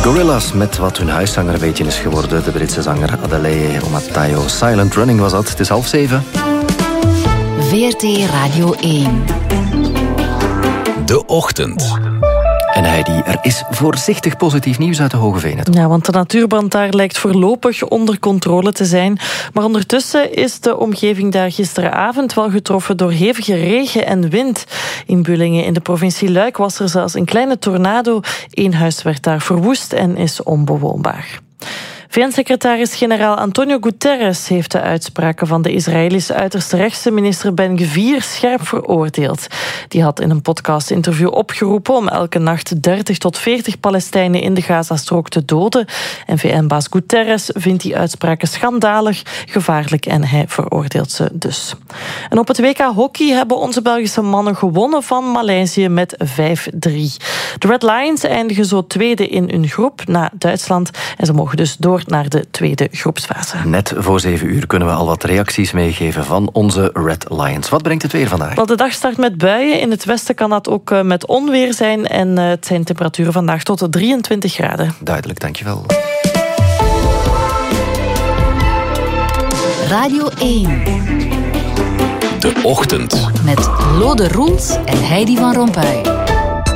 Gorillaz met wat hun huiszanger een beetje is geworden. De Britse zanger Adele Omatayo. Silent Running was dat. Het is 6:30. VRT Radio 1. De Ochtend. En Heidi, er is voorzichtig positief nieuws uit de Hogeveen. Ja, want de natuurbrand daar lijkt voorlopig onder controle te zijn. Maar ondertussen is de omgeving daar gisteravond wel getroffen door hevige regen en wind. In Bullingen in de provincie Luik was er zelfs een kleine tornado. 1 huis werd daar verwoest en is onbewoonbaar. VN-secretaris-generaal Antonio Guterres heeft de uitspraken van de Israëlische uiterst rechtse minister Ben Gvir scherp veroordeeld. Die had in een podcastinterview opgeroepen om elke nacht 30 tot 40 Palestijnen in de Gazastrook te doden. En VN-baas Guterres vindt die uitspraken schandalig, gevaarlijk en hij veroordeelt ze dus. En op het WK hockey hebben onze Belgische mannen gewonnen van Maleisië met 5-3. De Red Lions eindigen zo tweede in hun groep na Duitsland en ze mogen dus door naar de tweede groepsfase. Net voor 7:00 kunnen we al wat reacties meegeven van onze Red Lions. Wat brengt het weer vandaag? Wel, de dag start met buien. In het westen kan dat ook met onweer zijn. En het zijn temperaturen vandaag tot 23 graden. Duidelijk, dankjewel. Radio 1. De Ochtend. Met Lode Roels en Heidi van Rompuy.